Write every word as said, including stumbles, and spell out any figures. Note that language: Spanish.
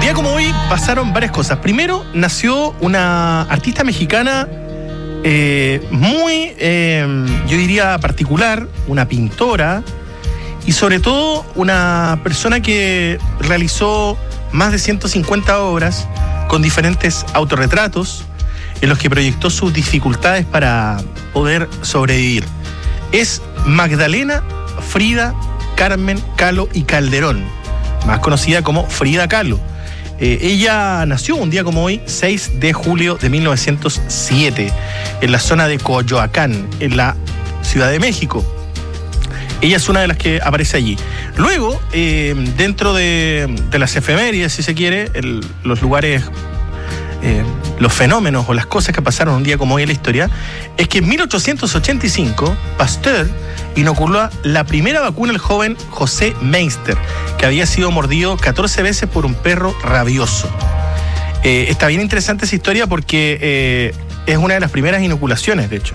día como hoy pasaron varias cosas. Primero, nació una artista mexicana eh, muy, eh, yo diría, particular, una pintora y sobre todo una persona que realizó más de ciento cincuenta obras con diferentes autorretratos en los que proyectó sus dificultades para poder sobrevivir. Es Magdalena Frida Carmen Kahlo y Calderón, más conocida como Frida Kahlo. Eh, ella nació un día como hoy, seis de julio de mil novecientos siete, en la zona de Coyoacán, en la Ciudad de México. Ella es una de las que aparece allí. Luego, eh, dentro de, de las efemérides, si se quiere, el, los lugares, eh, los fenómenos o las cosas que pasaron un día como hoy en la historia, es que en mil ochocientos ochenta y cinco, Pasteur inoculó la primera vacuna al joven José Meister, que había sido mordido catorce veces por un perro rabioso. Eh, está bien interesante esa historia porque eh, es una de las primeras inoculaciones, de hecho.